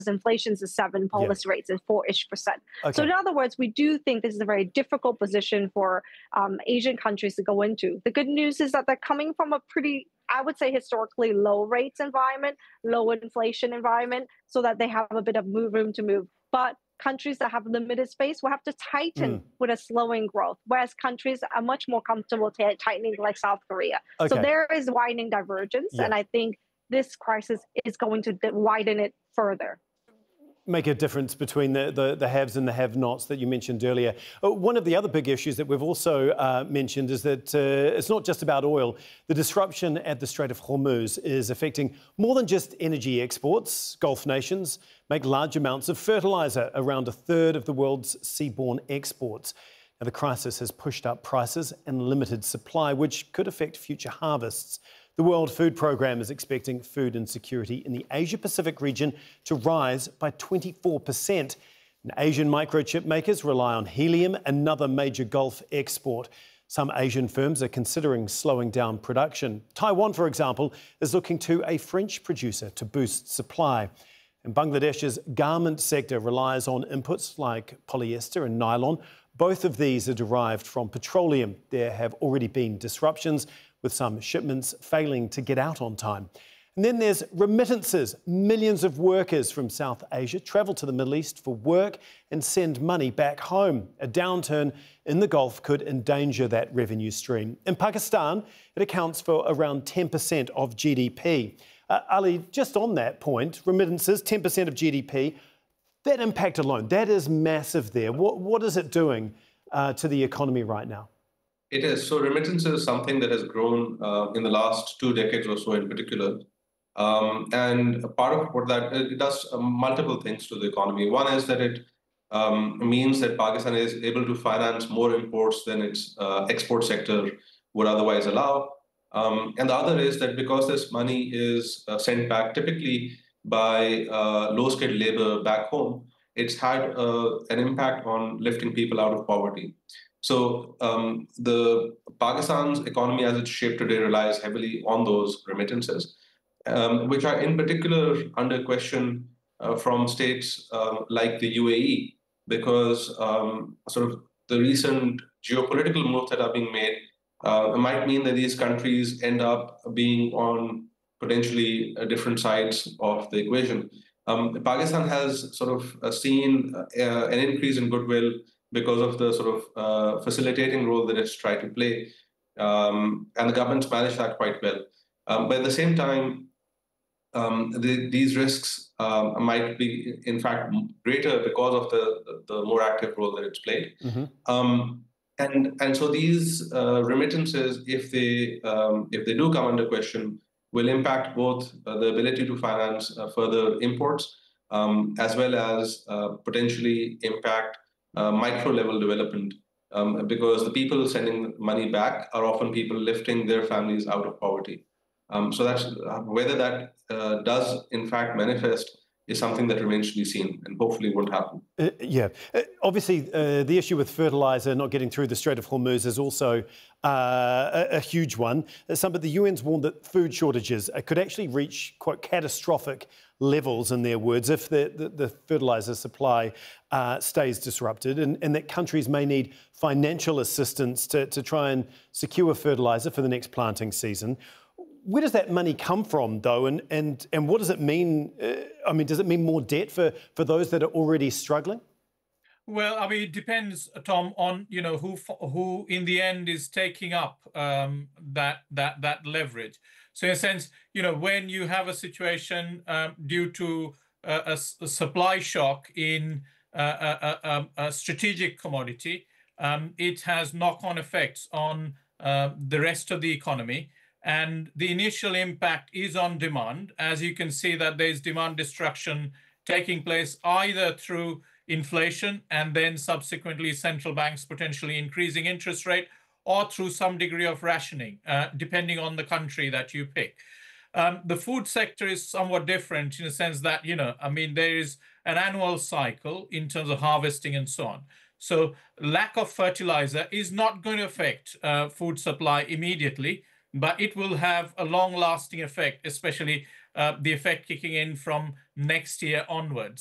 inflation is 7, Yeah. policy rates is 4-ish%. So Okay. in other words, we do think this is a very difficult position for Asian countries to go into. The good news is that they're coming from a pretty, I would say, historically low rates environment, low inflation environment, so that they have a bit of room to move. But countries that have limited space will have to tighten Mm. with a slowing growth, whereas countries are much more comfortable tightening, like South Korea. So Okay. there is widening divergence, Yeah. and I think this crisis is going to widen it further. Make a difference between the haves and the have-nots that you mentioned earlier. One of the other big issues that we've also mentioned is that it's not just about oil. The disruption at the Strait of Hormuz is affecting more than just energy exports. Gulf nations make large amounts of fertiliser, around a third of the world's seaborne exports. Now, the crisis has pushed up prices and limited supply, which could affect future harvests. The World Food Programme is expecting food insecurity in the Asia-Pacific region to rise by 24%. And Asian microchip makers rely on helium, another major Gulf export. Some Asian firms are considering slowing down production. Taiwan, for example, is looking to a French producer to boost supply. And Bangladesh's garment sector relies on inputs like polyester and nylon. Both of these are derived from petroleum. There have already been disruptions, with some shipments failing to get out on time. And then there's remittances. Millions of workers from South Asia travel to the Middle East for work and send money back home. A downturn in the Gulf could endanger that revenue stream. In Pakistan, it accounts for around 10% of GDP. Ali, just on that point, remittances, 10% of GDP, that impact alone, that is massive there. What is it doing to the economy right now? It is. So remittance is something that has grown in the last 2 decades or so in particular. And a part of what that, it does multiple things to the economy. One is that it means that Pakistan is able to finance more imports than its export sector would otherwise allow. And the other is that because this money is sent back typically by low-skilled labor back home, it's had an impact on lifting people out of poverty. So the Pakistan's economy as it's shaped today relies heavily on those remittances, which are in particular under question from states like the UAE, because sort of the recent geopolitical moves that are being made might mean that these countries end up being on potentially different sides of the equation. Pakistan has sort of seen an increase in goodwill because of the sort of facilitating role that it's tried to play. And the government's managed that quite well. But at the same time, these risks might be, in fact, greater because of the more active role that it's played. Mm-hmm. And so these remittances, if they do come under question, will impact both the ability to finance further imports, as well as potentially impact micro-level development, because the people sending money back are often people lifting their families out of poverty. So that's whether that does in fact manifest is something that remains to be seen and hopefully won't happen. Obviously, the issue with fertiliser not getting through the Strait of Hormuz is also a huge one. Some of the UN's warned that food shortages could actually reach quite catastrophic levels, in their words, if the fertiliser supply stays disrupted, and that countries may need financial assistance to try and secure fertiliser for the next planting season. Where does that money come from, though, and what does it mean? I mean, does it mean more debt for those that are already struggling? Well, I mean, it depends, Tom, on who in the end is taking up that leverage. So, in a sense, when you have a situation due to a supply shock in a strategic commodity, it has knock-on effects on the rest of the economy. And the initial impact is on demand. As you can see, that there's demand destruction taking place either through inflation and then subsequently central banks potentially increasing interest rate, or through some degree of rationing, depending on the country that you pick. The food sector is somewhat different in the sense that, there is an annual cycle in terms of harvesting and so on. So lack of fertilizer is not going to affect food supply immediately, but it will have a long-lasting effect, especially the effect kicking in from next year onwards.